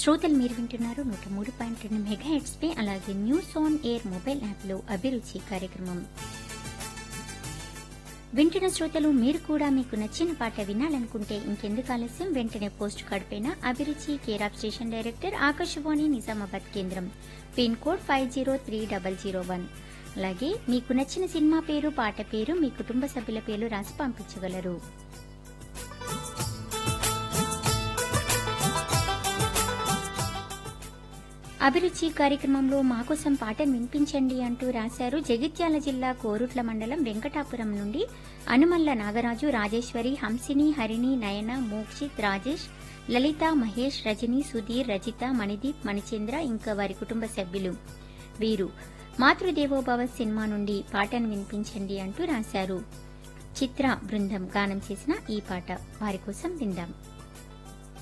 శ్రోతలు మీరు వింటున్నారు 103.2 మెగాహెర్ట్జ్ పై, అలాగే news on air mobile app లో అభిరుచి కార్యక్రమం వింటున్న శ్రోతలు మీరు కూడా మీకు నచ్చిన పాట వినాలనుకుంటే ఇంకెందుకు ఆలస్యం, వెంటనే పోస్ట్ కార్డ్ పైన అభిరుచి care of station director Akashvani Nizamabad కేంద్రం పిన్ కోడ్ 503001, అలాగే మీకు నచ్చిన సినిమా పేరు, పాట పేరు, మీ కుటుంబ సభ్యుల పేర్లు రాసి పంపించగలరు. అభిరుచి కార్యక్రమంలో మాకోసం పాటను వినిపించండి అంటూ రాశారు జగిత్యాల జిల్లా కోరుట్ల మండలం వెంకటాపురం నుండి అనుమల్ల నాగరాజు, రాజేశ్వరి, హంసిని, హరిణి, నయన, మోక్షిత్, రాజేష్, లలిత, మహేష్, రజని, సుధీర్, రజిత, మణిదీప్, మణిచంద్ర, ఇంకా వారి కుటుంబ సభ్యులు. వీరు మాతృదేవోభవ సినిమా నుండి పాటను వినిపించండి అంటూ రాశారు. చిత్ర బృందం గానం చేసిన ఈ పాట వారి కోసం విందాం.